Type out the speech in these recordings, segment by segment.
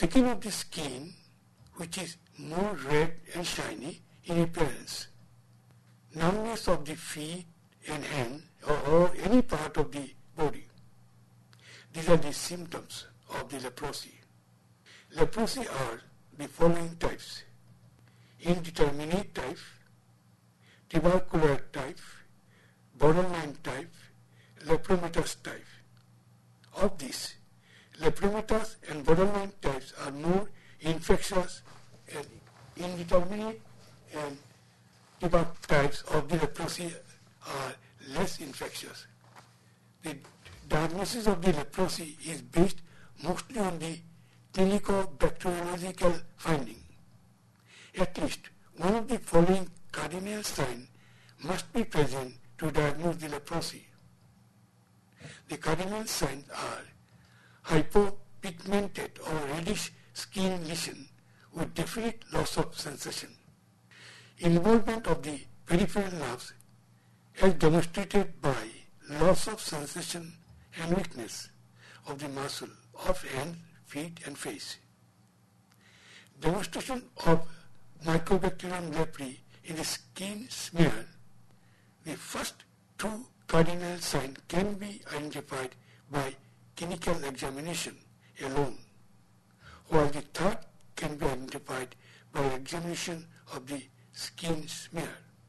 Speaking of the skin, which is more red and shiny in appearance, numbness of the feet and hand or any part of the body. These are the symptoms of the leprosy. Leprosy are the following types: indeterminate type, tubercular type, borderline type, lepromatous type. Of these, lepromatous and borderline types are more infectious, and indeterminate and tubercular types of the leprosy are less infectious. The diagnosis of the leprosy is based mostly on the clinico-bacteriological finding. At least one of the following cardinal signs must be present to diagnose the leprosy. The cardinal signs are hypopigmented or reddish skin lesion with definite loss of sensation, involvement of the peripheral nerves as demonstrated by loss of sensation and weakness of the muscle of hands, feet and face. Demonstration of Mycobacterium leprae in the skin smear. The first two cardinal signs can be identified by clinical examination alone, while the third can be identified by examination of the skin smear.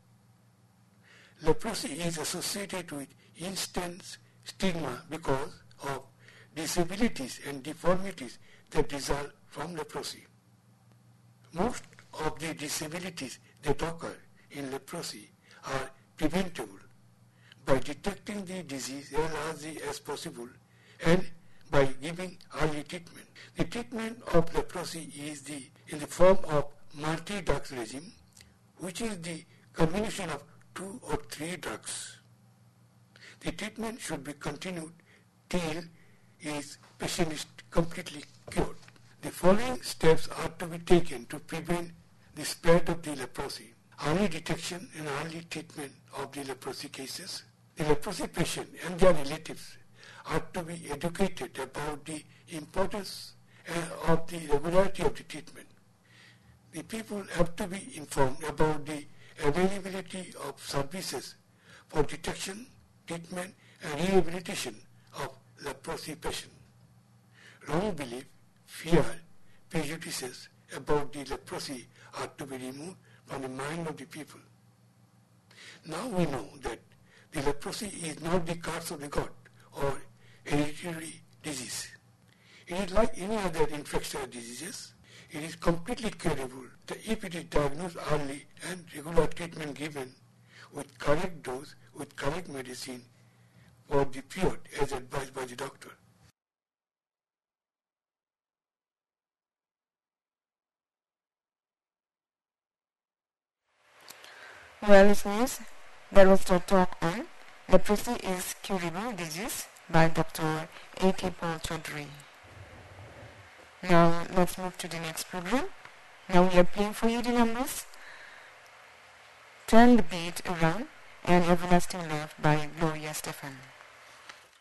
Leprosy is associated with instant stigma because of disabilities and deformities that result from leprosy. Most of the disabilities that occur in leprosy are preventable by detecting the disease as early as possible and by giving early treatment. The treatment of leprosy is in the form of multi-drug regime, which is the combination of 2 or 3 drugs. The treatment should be continued till his patient is completely cured. The following steps are to be taken to prevent the spread of the leprosy: early detection and early treatment of the leprosy cases. The leprosy patient and their relatives are to be educated about the importance of the regularity of the treatment. The people have to be informed about the availability of services for detection, treatment and rehabilitation of leprosy patients. Wrong belief, fear, prejudices about the leprosy are to be removed from the mind of the people. Now we know that the leprosy is not the curse of the god or hereditary disease. It is like any other infectious diseases. It is completely curable if it is diagnosed early and regular treatment given with correct dose, with correct medicine for the period as advised by the doctor. Well, listeners, that was the talk on leprosy is curable disease by Dr. A.K. Paul Chaudhary. Now let's move to the next program. Now we are playing for you the numbers. Turn the Beat Around and Everlasting Love by Gloria Stefan.